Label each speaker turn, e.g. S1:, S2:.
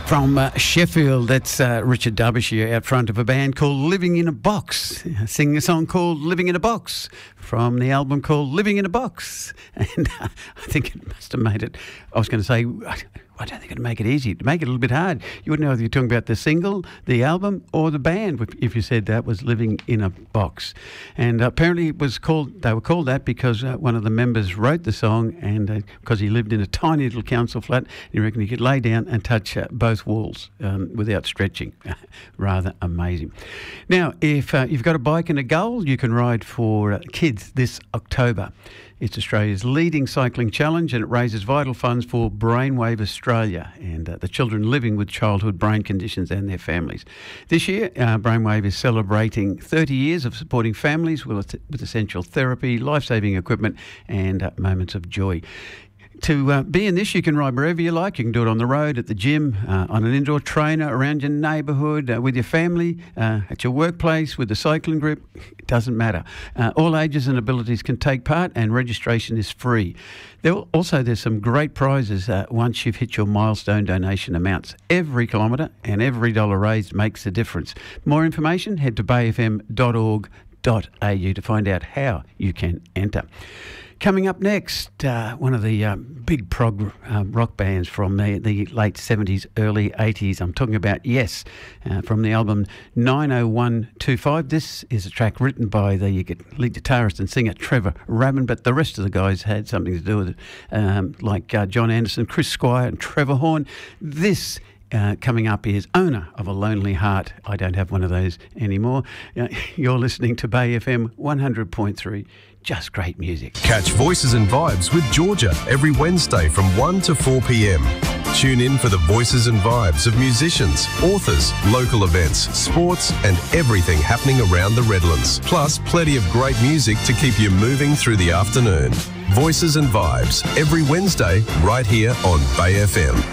S1: From Sheffield, that's Richard Derbyshire out front of a band called Living in a Box, singing a song called Living in a Box from the album called Living in a Box. And I think it must have made it, I was going to say, I don't think it'd make it easy. It'd make it a little bit hard. You wouldn't know if you're talking about the single, the album, or the band if you said that was Living in a Box. And apparently it was called, they were called that because one of the members wrote the song, and because he lived in a tiny little council flat, he reckoned he could lay down and touch both walls without stretching. Rather amazing. Now, if you've got a bike and a goal, you can ride for kids this October. It's Australia's leading cycling challenge, and it raises vital funds for Brainwave Australia and the children living with childhood brain conditions and their families. This year, Brainwave is celebrating 30 years of supporting families with essential therapy, life-saving equipment and moments of joy. To be in this, you can ride wherever you like. You can do it on the road, at the gym, on an indoor trainer, around your neighbourhood, with your family, at your workplace, with the cycling group. It doesn't matter. All ages and abilities can take part, and registration is free. There's some great prizes once you've hit your milestone donation amounts. Every kilometre and every dollar raised makes a difference. More information, head to bayfm.org.au to find out how you can enter. Coming up next, one of the big prog rock bands from the late 70s, early 80s. I'm talking about Yes, from the album 90125. This is a track written by the lead guitarist and singer Trevor Rabin, but the rest of the guys had something to do with it, like John Anderson, Chris Squire and Trevor Horn. This coming up is Owner of a Lonely Heart. I don't have one of those anymore. You're listening to Bay FM 100.3. Just great music.
S2: Catch Voices and Vibes with Georgia every Wednesday from 1 to 4 p.m. Tune in for the voices and vibes of musicians, authors, local events, sports and everything happening around the Redlands. Plus plenty of great music to keep you moving through the afternoon. Voices and Vibes every Wednesday right here on Bay FM.